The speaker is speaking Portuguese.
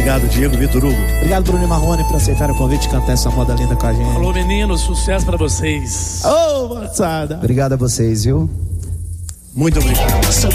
Obrigado, Diego. Vitor Hugo. Obrigado, Bruno e Marrone, por aceitar o convite de cantar essa moda linda com a gente. Alô, meninos, sucesso pra vocês. Ô, moçada. Obrigado a vocês, viu? Muito obrigado.